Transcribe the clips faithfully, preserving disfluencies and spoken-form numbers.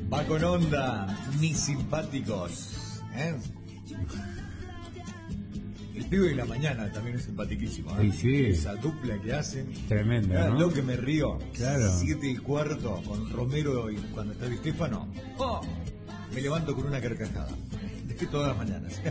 Va con onda, mis simpáticos. ¿Eh? El pibe de la mañana también es simpaticísimo. ¿Eh? Sí, sí. Esa dupla que hacen. Tremendo, ¿no? ¿no? Lo que me río. Claro. Siete y cuarto con Romero y cuando está Di Stéfano. ¡Oh! Me levanto con una carcajada. Desde todas las mañanas.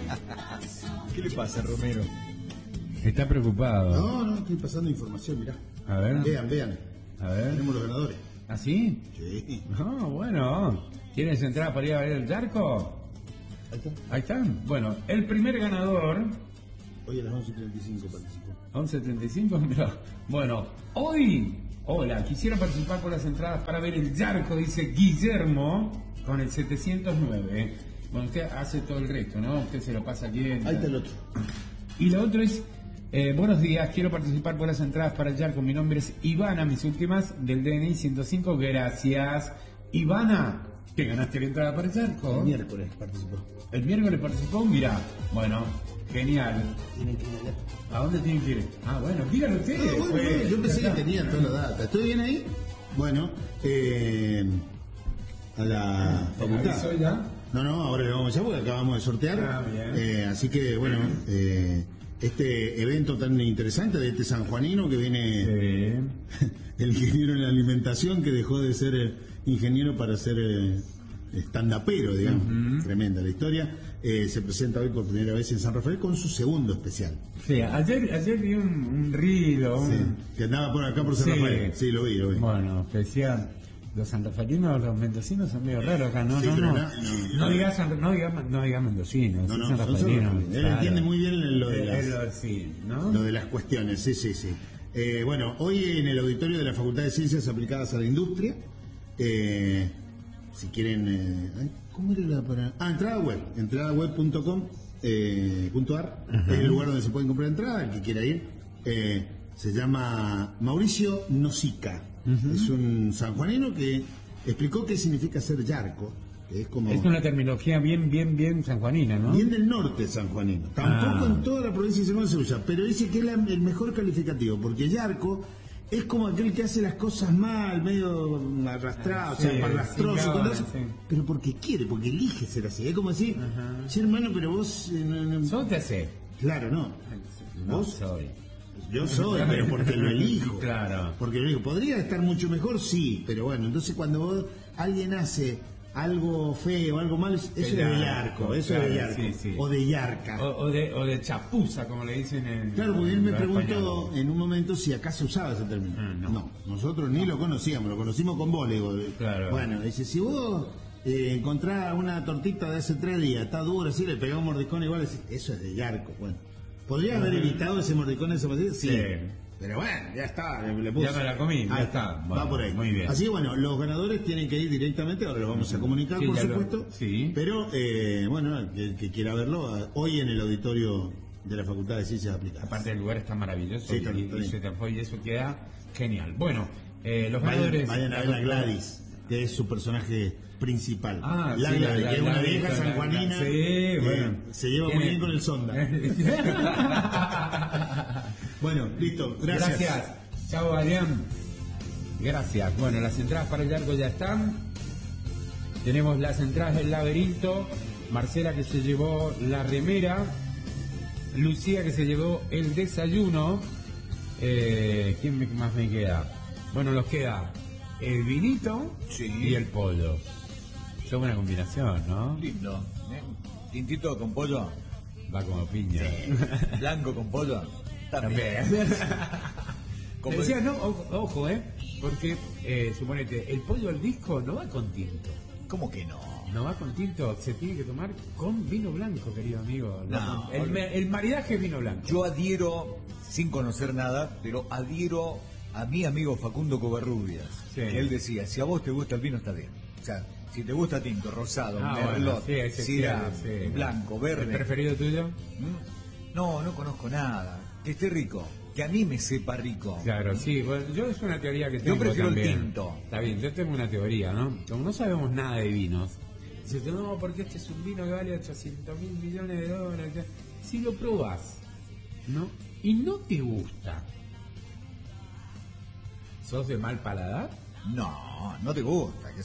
¿Qué le pasa, Romero? Está preocupado. No, no, estoy pasando información, mirá. A ver. Vean, vean. A ver. Tenemos los ganadores. ¿Ah, sí? Sí. No, bueno. ¿Tienes entrada para ir a ver el charco? Ahí está. Ahí están. Bueno, el primer ganador, Hoy a las once y treinta y cinco participó. once treinta y cinco, mira. Bueno, hoy, hola, quisiera participar por las entradas para ver el charco, dice Guillermo, con el setecientos nueve. Bueno, usted hace todo el resto, ¿no? Usted se lo pasa aquí. Ahí está el otro. Y lo otro es, eh, buenos días, quiero participar por las entradas para el charco. Mi nombre es Ivana, mis últimas del D N I ciento cinco. Gracias. Ivana, ¿qué ganaste la entrada para el charco? El miércoles participó. El miércoles participó, mira, bueno, genial. Tienen que ir allá. ¿A dónde tienen que ir? Ah, bueno, díganlo ustedes. Ah, bueno, pues, bueno, yo pensé ya que está. tenían toda la data. ¿Estoy bien ahí? Bueno, eh, a la facultad. ¿Avisó ya? No, no, ahora le vamos allá porque acabamos de sortear. Ah, bien. Eh, así que, bueno, eh, este evento tan interesante de este sanjuanino que viene, Sí. el ingeniero en la alimentación que dejó de ser eh, ingeniero para ser eh, stand-upero, digamos. Ujú. Tremenda la historia. Eh, se presenta hoy por primera vez en San Rafael con su segundo especial. Sí, ayer, ayer vi un, un reel, un- Sí, que andaba por acá por San Sí. Rafael. Sí, lo vi, lo vi. Bueno, que decía, los santafarinos, los mendocinos son medio raros acá, no, Sí, no, pero no, no, no, no. digas, san- no digas, no digas mendocinos, No, no, son son santafarinos, santafarinos. Él claro. entiende muy bien lo de Eh, las- lo- sí, ¿no? Lo de las cuestiones, sí, sí, sí. Eh, bueno, hoy en el auditorio de la Facultad de Ciencias Aplicadas a la Industria, eh, si quieren... eh, ay, ¿cómo era la para...? Ah, entrada web, entradaweb punto com eh, punto ar, es el lugar donde se pueden comprar entradas, el que quiera ir. Eh, se llama Mauricio Nosica, es un sanjuanino que explicó qué significa ser yarco, que es como... Es una terminología bien, bien, bien sanjuanina, ¿no? Bien del norte sanjuanino. Tampoco Ah. en toda la provincia de San Juan se usa, pero dice que es la- el mejor calificativo, porque yarco es como aquel que hace las cosas mal, medio arrastrado, Sí, o sea, arrastroso, sin con ganas, eso, sí. pero porque quiere, porque elige ser así. Es como decir, Ajá. sí, hermano, pero vos... eh, no, no- ¿Sos te hace? Claro, no. No ¿Vos? soy. Yo soy, pero porque lo elijo. Claro. Porque lo elijo. ¿Podría estar mucho mejor? Sí, pero bueno, entonces cuando vos, alguien hace algo feo, algo malo, eso es de Yarco, yarco, eso es de claro, yarco. sí, sí. O de yarca. O, o de, o de chapuza, como le dicen en... Claro, porque él me en preguntó español. en un momento si acá se usaba ese término. Ah, no. nosotros ni lo conocíamos, lo conocimos con vos, le digo. Claro. Bueno, dice, si vos eh, encontrás una tortita de hace tres días, está dura, así, le pegás un mordicón igual, decís, eso es de yarco. Bueno, ¿podría haber evitado ese mordicón en esa partida? Sí. Sí. Pero bueno, ya está, le, le puse. Ya me la comí, ya Ahí está. va Bueno, por ahí. muy bien. Así que bueno, los ganadores tienen que ir directamente, ahora los vamos a comunicar, Sí, por ya lo- supuesto. sí. Pero, eh, bueno, el que quiera verlo, eh, hoy en el auditorio de la Facultad de Ciencias Aplicadas. Aparte el lugar está maravilloso Sí, y, está bien, está y bien. se te fue y eso queda genial. Bueno, eh, los Vayan, ganadores... vayan a ver a Gladys, que es su personaje principal. Ah, la sí, Gladys, la- que es la- una la- vieja la- sanjuanina. la- sí, eh, bueno. se lleva muy Tiene- bien con el sonda. Bueno, listo, Gracias. gracias. Chao, Adrián. Gracias. Bueno, las entradas para el largo ya están. Tenemos las entradas del laberinto. Marcela que se llevó la remera. Lucía que se llevó el desayuno. Eh, ¿Quién me- más me queda? Bueno, nos queda el vinito Sí. y el pollo. Es buena combinación, ¿no? Lindo. ¿Eh? Tintito con pollo. Va como piña. Blanco con pollo. También. También. Como Te decía, no, ojo, ojo, eh, porque eh, suponete, el pollo al disco no va con tinto. ¿Cómo que no? No va con tinto, se tiene que tomar con vino blanco, querido amigo. No, No, el, me- el maridaje es vino blanco. Yo adhiero, sin conocer nada, pero adhiero a mi amigo Facundo Covarrubias. Sí. Que él decía, si a vos te gusta el vino está bien. O sea, si te gusta tinto, rosado, Ah, merlot, bueno, sí, ese sí, syrah, sí. blanco, ¿El verde. preferido tuyo? ¿Mm? No, no conozco nada. Que esté rico. Que a mí me sepa rico. Claro, sí, bueno, yo es una teoría que tengo prefiero el también. tinto. Está bien, yo tengo una teoría, ¿no? Como no sabemos nada de vinos, dices, no, porque este es un vino que vale ochocientos mil millones de dólares. Si lo probás, ¿no? Y no te gusta, ¿sos de mal paladar? No, no te gusta, qué sé yo.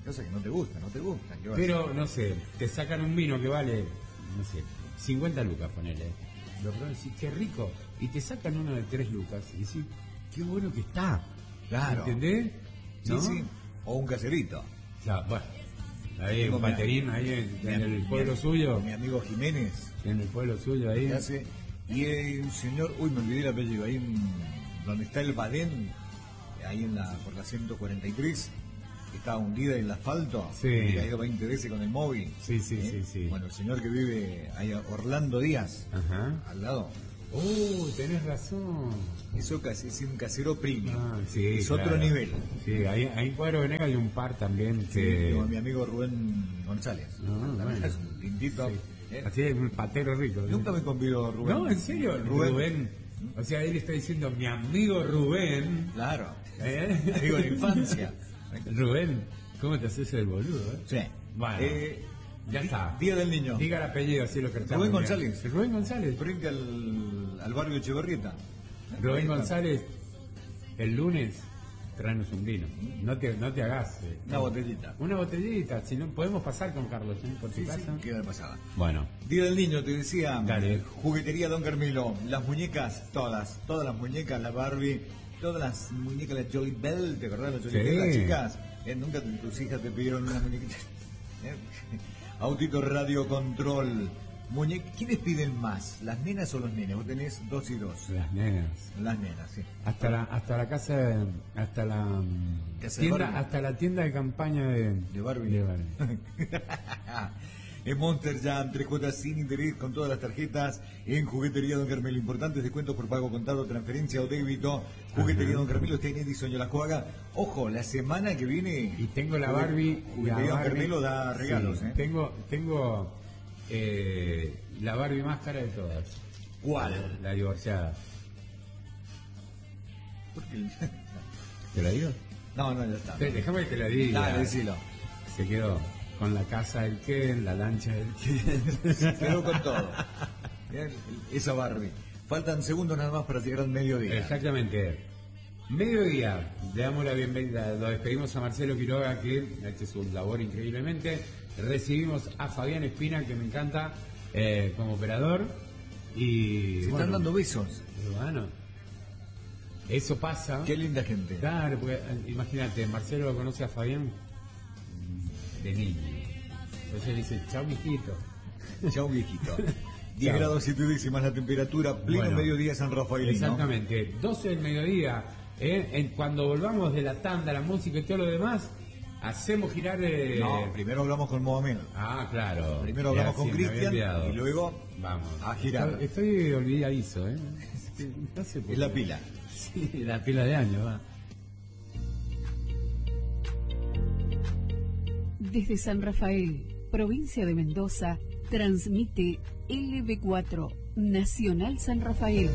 Cosa que no te gusta, no te gusta. ¿Qué vas a Pero, hacer? no sé, te sacan un vino que vale, no sé, cincuenta lucas, ponele. Lo pruebas y decís, qué rico. Y te sacan uno de tres lucas y decís, qué bueno que está. Claro. ¿Entendés? Sí, ¿No? sí. O un caserito. O sea, bueno, ahí Tengo un mi- baterín, ahí en, Mi en am- el pueblo mi- suyo. Mi amigo Jiménez. En el pueblo suyo ahí. que hace, y hay un señor, uy, me olvidé el apellido, ahí en, donde está el Badén, ahí en la, por la ciento cuarenta y tres, que está hundida en el asfalto, Sí. que ha ido veinte veces con el móvil. Sí, sí, ¿eh? sí, sí. Bueno, el señor que vive ahí, Orlando Díaz, Ajá. al lado, Uh, tenés razón. eso casi es un casero premium, Ah, sí, es claro. otro nivel. Sí, ahí, ahí en Cuadro Venegas hay un par también que... Sí, como mi amigo Rubén González, Ah, también bueno. es un lindito. Sí. ¿eh? Así es un patero rico. Nunca me convidó Rubén. No, en serio, Rubén. Rubén. O sea, él está diciendo, mi amigo Rubén. Claro, ¿Eh? amigo de la infancia. Rubén, ¿cómo te haces el boludo? Eh? Sí. Bueno, Eh, ya di- está. Día del Niño. Diga el apellido, así lo que Rubén González. Rubén González. Frente al, al barrio Echeverrieta. Rubén Ahí está. González, el lunes, tráenos un vino. No te, no te hagas. eh, Una botellita. Una botellita, si no podemos pasar con Carlos, ¿eh? Por tu Sí, sí, casa. queda de pasada. Bueno, Día del Niño, te decía. Dale. Juguetería Don Carmelo. Las muñecas, todas. Todas las muñecas, la Barbie. Todas las muñecas, la Jolly Bell. ¿Te acordás de la Jolly Sí. Bell, las chicas? Eh, Nunca te- tus hijas te pidieron una muñequita. ¿Eh? Autito Radio Control. Muñe... ¿Quiénes piden más? ¿Las nenas o los nenes? Vos tenés dos y dos. las nenas. Las nenas, sí. Hasta la, hasta la casa, hasta la mm, Casa de tienda, Barbie. hasta la tienda de campaña de, De Barbie. de Barbie. En Monster Jam, tres cuotas sin interés con todas las tarjetas. En Juguetería Don Carmelo, importantes descuentos por pago contado, transferencia o débito. Juguetería Ajá. Don Carmelo está en Edison y la Juaga. Ojo, la semana que viene. Y tengo la Jugue- Barbie. Juguetería la Don Barbie- Carmelo da regalos, sí, ¿eh? Tengo, tengo eh, la Barbie más cara de todas. ¿Cuál? La divorciada. Porque- ¿Te la digo? No, no, ya está. Te- Déjame que te la diga. Dale, decilo. Se quedó con la casa del Ken, la lancha del Ken. Se quedó con todo. Bien, esa Barbie. Faltan segundos nada más para llegar al mediodía. Exactamente. Mediodía, le damos la bienvenida, lo despedimos a Marcelo Quiroga, que ha hecho su labor increíblemente. Recibimos a Fabián Espina, que me encanta, eh, como operador. Y Se bueno, están dando besos. bueno, eso pasa. Qué linda gente. Claro, porque eh, imagínate, Marcelo lo conoce a Fabián mm, de niño. Entonces dice, chao, mijito. Chao, viejito. diez Chao. grados siete décimas la temperatura, pleno Bueno, mediodía San Rafaelino. Exactamente, doce del mediodía. ¿eh? En- cuando volvamos de la tanda, la música y todo lo demás, hacemos girar de. No, primero hablamos con Mohamed. Ah, claro. Primero hablamos Eh, con sí, me había Cristian olvidado. y luego Vamos. a girar. Estoy, estoy olvidadizo, ¿eh? No sé por Es la qué. pila. Sí, la pila de años, va. Desde San Rafael, provincia de Mendoza, transmite L B cuatro, Nacional San Rafael.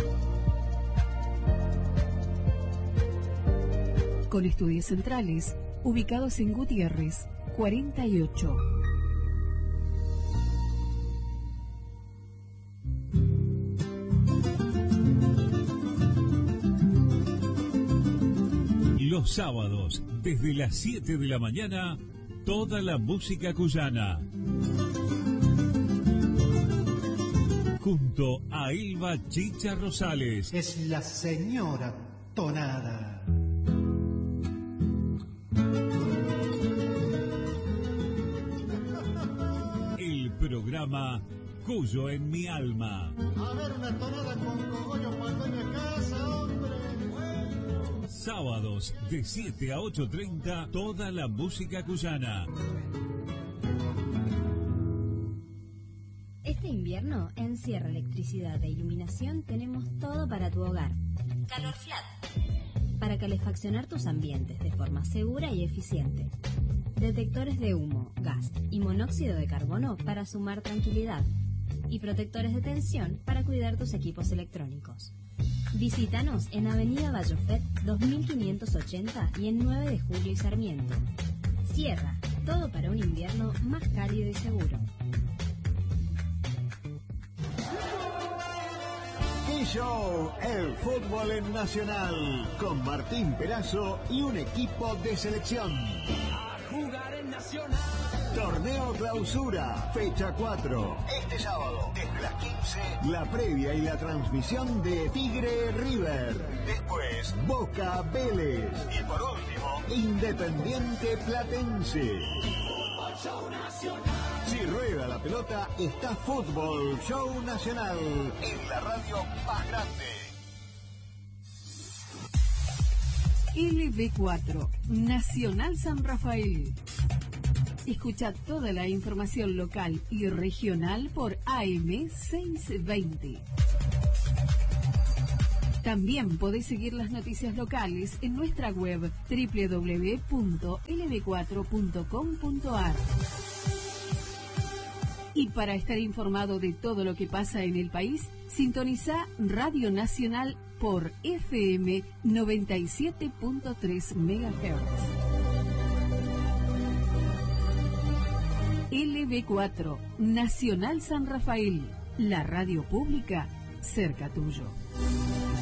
Con estudios centrales, ubicados en Gutiérrez, cuarenta y ocho. Los sábados, desde las siete de la mañana, toda la música cuyana. Junto a Elba Chicha Rosales. Es la señora Tonada. El programa Cuyo en mi alma. A ver, una tonada con cogollo cuando en la casa, hombre. Sábados de siete a ocho treinta, toda la música cuyana. Este invierno, en Sierra Electricidad e Iluminación tenemos todo para tu hogar. Calorflat, para calefaccionar tus ambientes de forma segura y eficiente. Detectores de humo, gas y monóxido de carbono para sumar tranquilidad. Y protectores de tensión para cuidar tus equipos electrónicos. Visítanos en Avenida Bayofet dos mil quinientos ochenta y en nueve de julio y Sarmiento. Sierra, todo para un invierno más cálido y seguro. Show, el fútbol en Nacional, con Martín Perazo y un equipo de selección. Jugar Torneo Clausura, fecha cuatro. Este sábado, desde las quince, la previa y la transmisión de Tigre River. Después, Boca Vélez. Y por último, Independiente Platense. Si rueda la pelota, está Fútbol Show Nacional en la radio más grande. L B cuatro, Nacional San Rafael. Escucha toda la información local y regional por A M seiscientos veinte. También podés seguir las noticias locales en nuestra web doble u doble u doble u punto l b cuatro punto com punto a r. Y para estar informado de todo lo que pasa en el país, sintoniza Radio Nacional por F M noventa y siete punto tres megahertz. L B cuatro, Nacional San Rafael, la radio pública cerca tuyo.